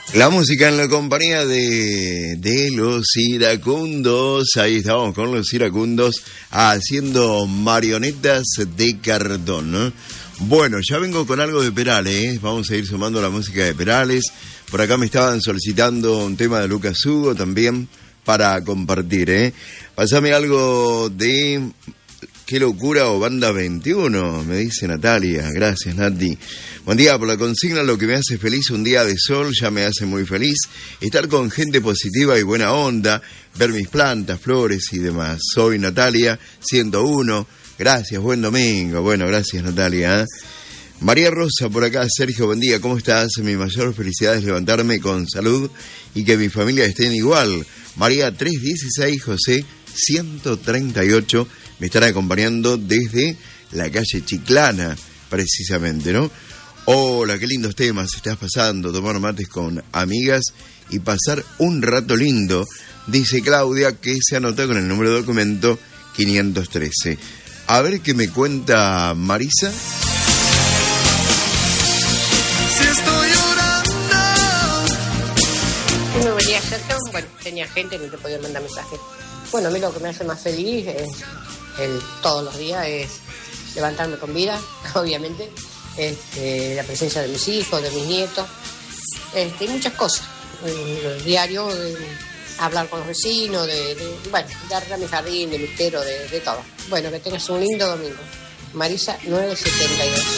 La música en la compañía de los iracundos. Ahí estábamos con los iracundos haciendo marionetas de cartón, ¿no? Bueno, ya vengo con algo de Perales, vamos a ir sumando la música de Perales. Por acá me estaban solicitando un tema de Lucas Hugo también para compartir, ¿eh? Pásame algo de Qué Locura o Banda 21, me dice Natalia. Gracias, Nati. Buen día por la consigna. Lo que me hace feliz un día de sol ya me hace muy feliz. Estar con gente positiva y buena onda, ver mis plantas, flores y demás. Soy Natalia, 101. Gracias, buen domingo. Bueno, gracias, Natalia, ¿eh? María Rosa por acá. Sergio, buen día, ¿cómo estás? Mi mayor felicidad es levantarme con salud y que mi familia estén igual. María 316, José 138. Me están acompañando desde la calle Chiclana, precisamente, ¿no? Hola, qué lindos temas estás pasando, tomar mates con amigas y pasar un rato lindo, dice Claudia, que se anota con el número de documento 513. A ver qué me cuenta Marisa. Si estoy llorando. Uno venía cerca, bueno, tenía gente, no te podía mandar mensajes. Bueno, a mí lo que me hace más feliz es todos los días es levantarme con vida, obviamente, la presencia de mis hijos, de mis nietos, y muchas cosas. El diario, hablar con los vecinos, de darle a mi jardín, de mistero, de todo. Bueno, que tengas un lindo domingo. Marisa 972.